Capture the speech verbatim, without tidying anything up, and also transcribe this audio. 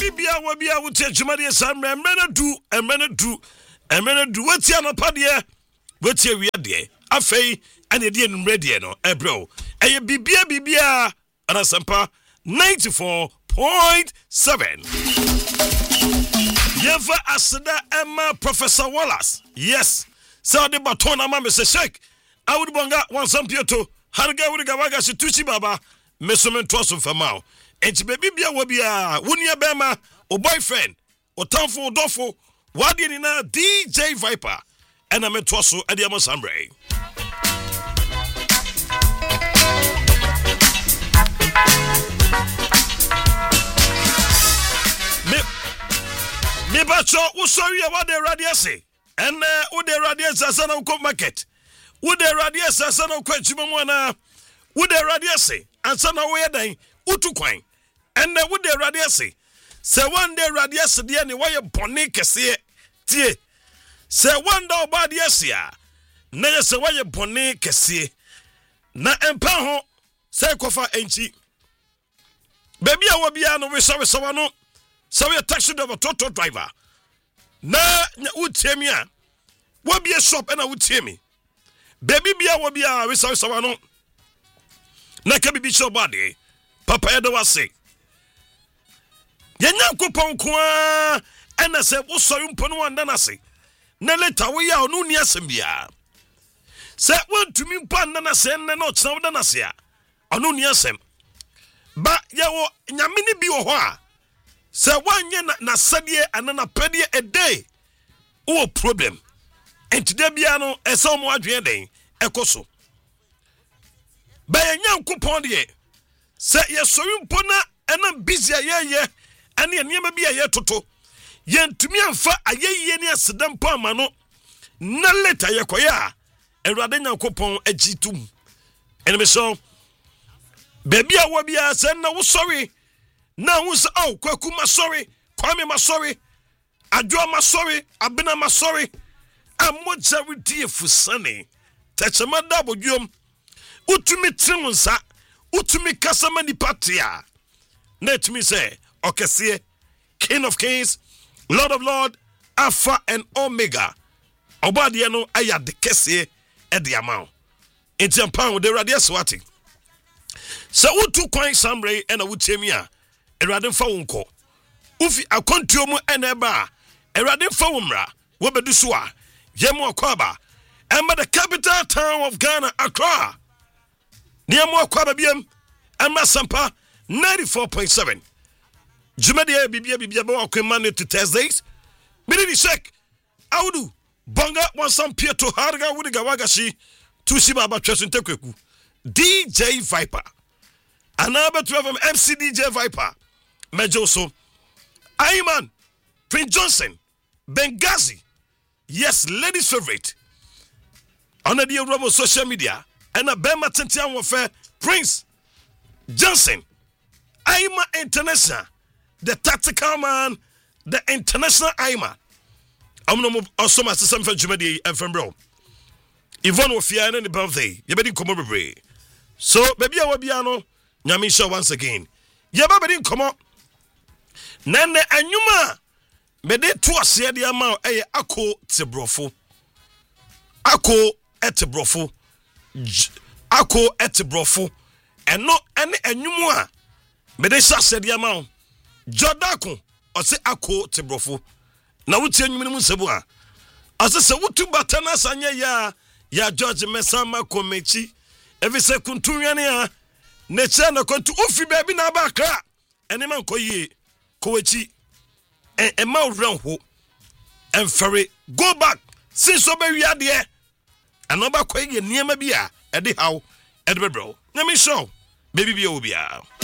bibia wa bia wo tie dwumade samre mrena du emrena du emrena du watia no pade watia wi ade afei ane de enumre de no ebro eye bibia bibia anasampa ninety-four point seven. Yeva asida Emma Professor Wallace. Yes. So the baton ama me se shake. I would bonga one some pieto. Harga would gawaga situchi baba. Mesomen tosso famao. And baby bia wabia. Wunya bema. O boyfriend. O tanfo dofo. Wadi nina D J Viper. And I'm a tosso adiamo sambre. Me bacho usori wa de radiase and uh wo de radiase asana ko market wo de radiase asana ko achima mu ana wo de radiase asana wo yedan utu kwan and uh, wo de radiase se one day radiase de ne wo ye bone kese tie se one day oba de asia na ye se wo ye bone kese na empa ho se kofa enchi baby a wo bia no we so we so no. So we taxi driver, toto driver. Na utie mi a. Wo be a shop and I would tell me. Baby bia wo bia we say so no. Na ka bibi shop body. Papa edo was say. Yenya kopon ko a na se wo so mpo no anda na se. Na later we ya onu ni asem bia. Se won to me mpa anda na se na no chna wo na se a. Onu ni asem. Ba ya wo nyamini bi wo ho a. Se wanye na, na sadie anana pedie a day o problem enti de bia no ese mo adwen den ekoso ba yenyan kupon de se yesowi mpona ena busy ayeye ane enema bia ye toto yentumi amfa ayeye ne asedam pa ma no na leta yekoya ewrade nyan kupon agitum eneme so baby a wo bia se na wo sorry. Now who's oh kwaku ma sorry, kwame ma sorry, adwo ma sorry, abena ma sorry. Amoja we die fusane. Techema double yum. Utumi trinsa, utumi kasama ni patia. Let me say, okese, King of Kings, Lord of Lord, Alpha and Omega. Obadi no aya de kese e de amount. Enti ampa de radia swati. So utu kwan samre e na wutemia. Erade fa wonko ufi akontuo mu eneba erade fa womra wo bedu so a yemu akwaba emma the capital town of Ghana Accra niemu akwaba biem emma sampa ninety-four point seven jumede bibia bibia ba akwa Monday to Thursdays bidi shek audu bonga wansam pieto harga wudiga wagashi tusi baba tweso ntekweku D J Viper anaba twelve M C D J Viper Mejoso, Ayman, Prince Johnson, Benghazi, yes, ladies' favorite. On the Robo social media, and a Bema Tentian warfare, Prince Johnson, Ayman International, the tactical man, the international Ayman. I'm no also my sister from Jumadi and from bro. Yvonne Wofia and the birthday, you better come over. So, baby, I will be ano, Nyamisha once again. You better come on. Nene anyuma mede to ase de ama eye ako tebrofo ako etebrofo ako etebrofo eno ene anyumu a mede ase de ama jodako ose ako tebrofo na wuti anyumu mu sebu a ase se wutu batana sanye ya ya George Mesama komechi evi se kuntunwane a ne che na kontu ofi baby na ba kra ene man koyie Kowechi and a mouth run ho and ferry go back since so be ya there another quay near maybe at the how at the bro. Let me show baby be obia.